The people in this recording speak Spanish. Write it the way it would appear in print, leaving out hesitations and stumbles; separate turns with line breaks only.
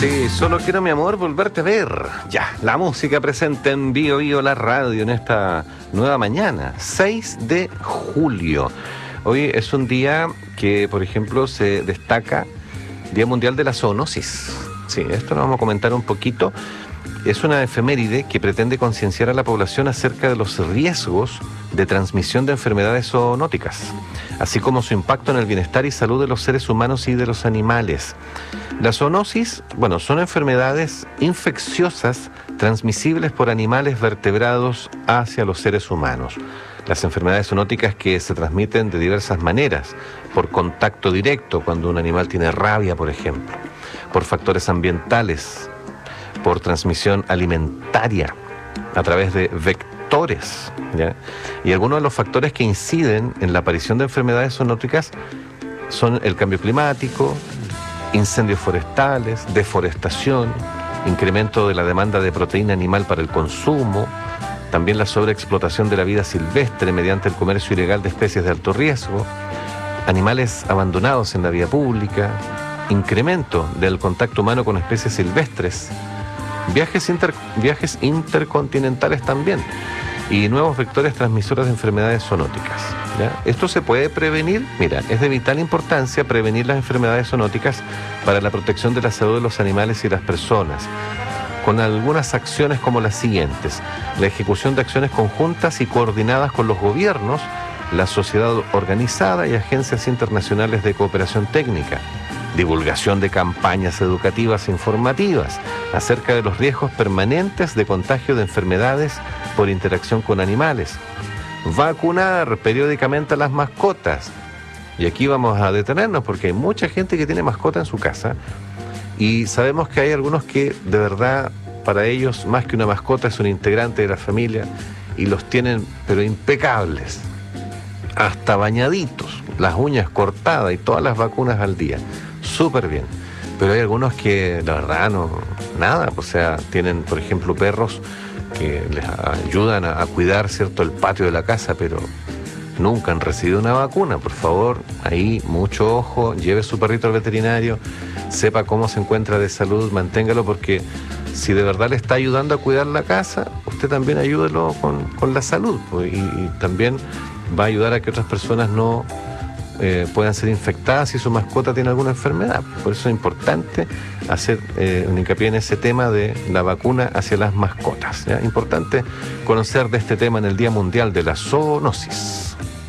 Sí, solo quiero, mi amor, volverte a ver. Ya, la música presente en Bio Bio, la radio, en esta nueva mañana, 6 de julio. Hoy es un día que, por ejemplo, se destaca Día Mundial de la Zoonosis. Sí, esto lo vamos a comentar un poquito. Es una efeméride que pretende concienciar a la población acerca de los riesgos de transmisión de enfermedades zoonóticas, así como su impacto en el bienestar y salud de los seres humanos y de los animales. La zoonosis, son enfermedades infecciosas transmisibles por animales vertebrados hacia los seres humanos. Las enfermedades zoonóticas que se transmiten de diversas maneras, por contacto directo, cuando un animal tiene rabia, por ejemplo, por factores ambientales, por transmisión alimentaria, a través de vectores, ¿ya? Y algunos de los factores que inciden en la aparición de enfermedades zoonóticas son el cambio climático, incendios forestales, deforestación, incremento de la demanda de proteína animal para el consumo, también la sobreexplotación de la vida silvestre mediante el comercio ilegal de especies de alto riesgo, animales abandonados en la vía pública, incremento del contacto humano con especies silvestres, viajes intercontinentales también, y nuevos vectores transmisores de enfermedades zoonóticas, ¿ya? Esto se puede prevenir. Mira, es de vital importancia prevenir las enfermedades zoonóticas para la protección de la salud de los animales y las personas, con algunas acciones como las siguientes: la ejecución de acciones conjuntas y coordinadas con los gobiernos, la sociedad organizada y agencias internacionales de cooperación técnica, divulgación de campañas educativas e informativas acerca de los riesgos permanentes de contagio de enfermedades por interacción con animales, vacunar periódicamente a las mascotas. Y aquí vamos a detenernos porque hay mucha gente que tiene mascota en su casa y sabemos que hay algunos que de verdad para ellos más que una mascota es un integrante de la familia y los tienen pero impecables, hasta bañaditos, las uñas cortadas y todas las vacunas al día. Súper bien, pero hay algunos que la verdad tienen, por ejemplo, perros que les ayudan a cuidar, ¿cierto?, el patio de la casa, pero nunca han recibido una vacuna. Por favor, ahí mucho ojo, lleve su perrito al veterinario, sepa cómo se encuentra de salud, manténgalo, porque si de verdad le está ayudando a cuidar la casa, usted también ayúdelo con la salud, y también va a ayudar a que otras personas no puedan ser infectadas si su mascota tiene alguna enfermedad. Por eso es importante hacer un hincapié en ese tema de la vacuna hacia las mascotas, ¿ya? Importante conocer de este tema en el Día Mundial de la Zoonosis.